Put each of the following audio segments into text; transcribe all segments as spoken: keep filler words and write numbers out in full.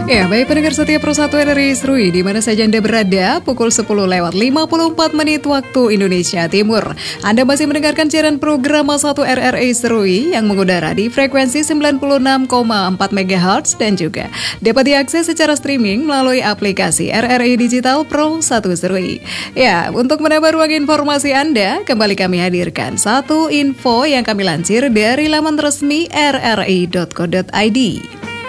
Ya, baik pendengar setia Persatuan R R I Serui, di mana saja Anda berada, pukul sepuluh lewat lima puluh empat menit waktu Indonesia Timur. Anda masih mendengarkan siaran program satu R R I Serui yang mengudara di frekuensi sembilan puluh enam koma empat megahertz dan juga dapat diakses secara streaming melalui aplikasi R R I Digital Pro satu Serui. Ya, untuk menambah ruang informasi Anda, kembali kami hadirkan satu info yang kami lansir dari laman resmi r r i dot co dot i d.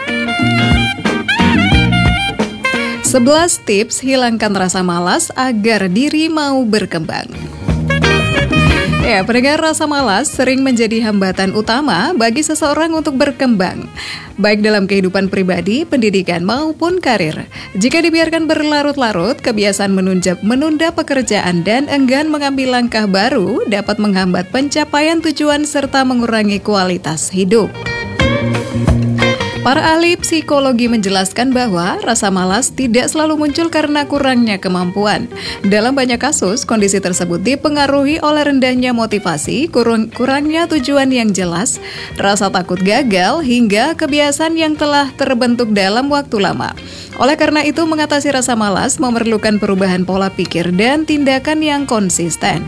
sebelas tips hilangkan rasa malas agar diri mau berkembang. Ya, pendengar, rasa malas sering menjadi hambatan utama bagi seseorang untuk berkembang, baik dalam kehidupan pribadi, pendidikan, maupun karir. Jika dibiarkan berlarut-larut, kebiasaan menunda, menunda pekerjaan dan enggan mengambil langkah baru dapat menghambat pencapaian tujuan serta mengurangi kualitas hidup. Para ahli psikologi menjelaskan bahwa rasa malas tidak selalu muncul karena kurangnya kemampuan. Dalam banyak kasus, kondisi tersebut dipengaruhi oleh rendahnya motivasi, kurang, kurangnya tujuan yang jelas, rasa takut gagal, hingga kebiasaan yang telah terbentuk dalam waktu lama. Oleh karena itu, mengatasi rasa malas memerlukan perubahan pola pikir dan tindakan yang konsisten.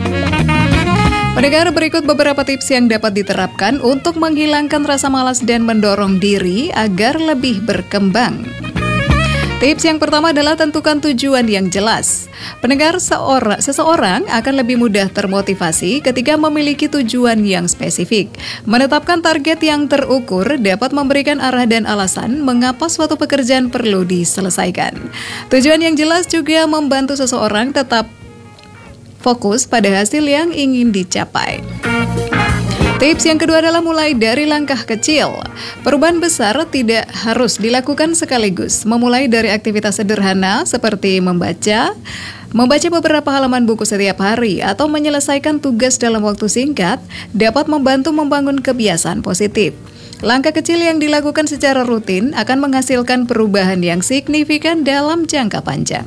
Pendengar, berikut beberapa tips yang dapat diterapkan untuk menghilangkan rasa malas dan mendorong diri agar lebih berkembang. Tips yang pertama adalah tentukan tujuan yang jelas. Pendengar, seorang, seseorang akan lebih mudah termotivasi ketika memiliki tujuan yang spesifik. Menetapkan target yang terukur dapat memberikan arah dan alasan mengapa suatu pekerjaan perlu diselesaikan. Tujuan yang jelas juga membantu seseorang tetap fokus pada hasil yang ingin dicapai. Tips yang kedua adalah mulai dari langkah kecil. Perubahan besar tidak harus dilakukan sekaligus. Memulai dari aktivitas sederhana seperti membaca, membaca beberapa halaman buku setiap hari, atau menyelesaikan tugas dalam waktu singkat dapat membantu membangun kebiasaan positif. Langkah kecil yang dilakukan secara rutin akan menghasilkan perubahan yang signifikan dalam jangka panjang.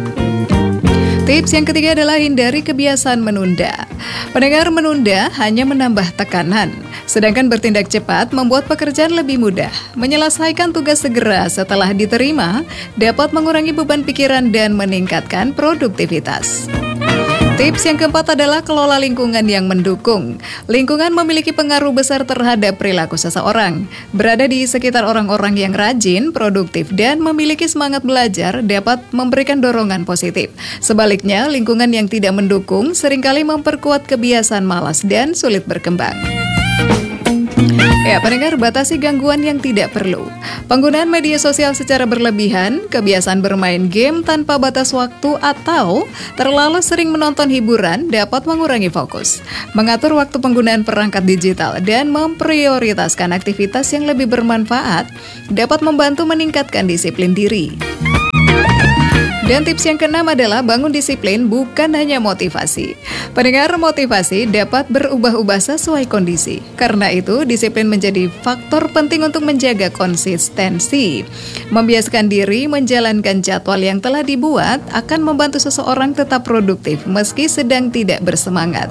Tips yang ketiga adalah hindari kebiasaan menunda. Pendengar, menunda hanya menambah tekanan, sedangkan bertindak cepat membuat pekerjaan lebih mudah. Menyelesaikan tugas segera setelah diterima dapat mengurangi beban pikiran dan meningkatkan produktivitas. Tips yang keempat adalah kelola lingkungan yang mendukung. Lingkungan memiliki pengaruh besar terhadap perilaku seseorang. Berada di sekitar orang-orang yang rajin, produktif, dan memiliki semangat belajar dapat memberikan dorongan positif. Sebaliknya, lingkungan yang tidak mendukung seringkali memperkuat kebiasaan malas dan sulit berkembang. Ya, pendengar, batasi gangguan yang tidak perlu. Penggunaan media sosial secara berlebihan, kebiasaan bermain game tanpa batas waktu, atau terlalu sering menonton hiburan dapat mengurangi fokus. Mengatur waktu penggunaan perangkat digital dan memprioritaskan aktivitas yang lebih bermanfaat dapat membantu meningkatkan disiplin diri. Dan tips yang keenam adalah bangun disiplin, bukan hanya motivasi. Pendengar, motivasi dapat berubah-ubah sesuai kondisi. Karena itu, disiplin menjadi faktor penting untuk menjaga konsistensi. Membiasakan diri menjalankan jadwal yang telah dibuat akan membantu seseorang tetap produktif meski sedang tidak bersemangat.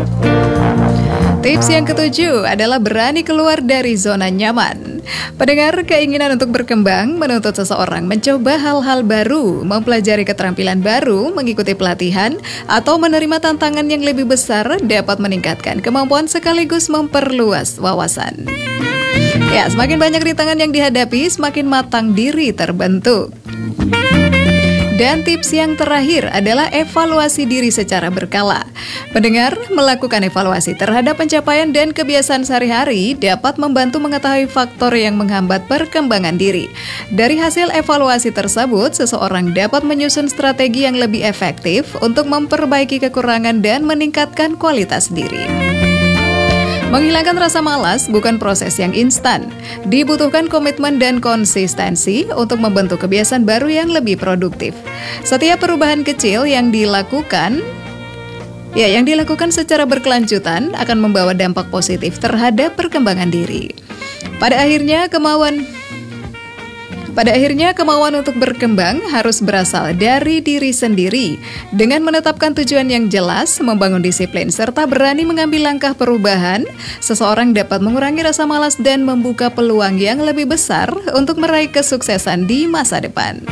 Tips yang ketujuh adalah berani keluar dari zona nyaman. Pendengar, keinginan untuk berkembang menuntut seseorang mencoba hal-hal baru, mempelajari keterampilan baru, mengikuti pelatihan, atau menerima tantangan yang lebih besar dapat meningkatkan kemampuan sekaligus memperluas wawasan. Ya, semakin banyak rintangan yang dihadapi, semakin matang diri terbentuk. Dan tips yang terakhir adalah evaluasi diri secara berkala. Pendengar, melakukan evaluasi terhadap pencapaian dan kebiasaan sehari-hari dapat membantu mengetahui faktor yang menghambat perkembangan diri. Dari hasil evaluasi tersebut, seseorang dapat menyusun strategi yang lebih efektif untuk memperbaiki kekurangan dan meningkatkan kualitas diri. Menghilangkan rasa malas bukan proses yang instan. Dibutuhkan komitmen dan konsistensi untuk membentuk kebiasaan baru yang lebih produktif. Setiap perubahan kecil yang dilakukan, ya yang dilakukan secara berkelanjutan akan membawa dampak positif terhadap perkembangan diri. Pada akhirnya, kemauan Pada akhirnya, kemauan untuk berkembang harus berasal dari diri sendiri. Dengan menetapkan tujuan yang jelas, membangun disiplin, serta berani mengambil langkah perubahan, seseorang dapat mengurangi rasa malas dan membuka peluang yang lebih besar untuk meraih kesuksesan di masa depan.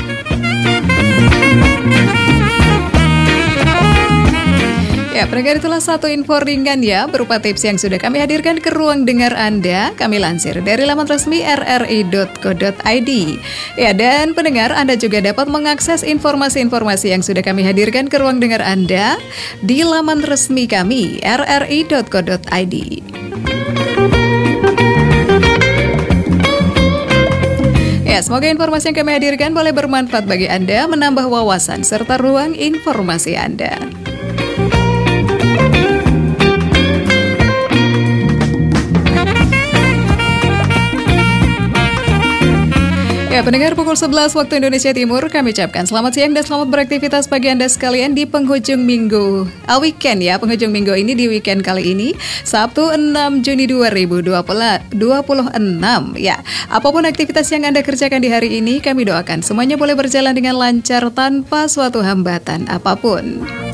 Ya, pendengar, itulah satu info ringan ya, berupa tips yang sudah kami hadirkan ke ruang dengar Anda. Kami lansir dari laman resmi r r i dot co dot i d. Ya, dan pendengar, Anda juga dapat mengakses informasi-informasi yang sudah kami hadirkan ke ruang dengar Anda di laman resmi kami, r r i dot co dot i d. Ya, semoga informasi yang kami hadirkan boleh bermanfaat bagi Anda, menambah wawasan serta ruang informasi Anda. Ya, pendengar, pukul sebelas waktu Indonesia Timur, kami ucapkan selamat siang dan selamat beraktivitas bagi Anda sekalian di penghujung minggu, uh, weekend ya, penghujung minggu ini di weekend kali ini, Sabtu enam Juni dua ribu dua puluh enam. Ya, apapun aktivitas yang Anda kerjakan di hari ini, kami doakan semuanya boleh berjalan dengan lancar tanpa suatu hambatan apapun.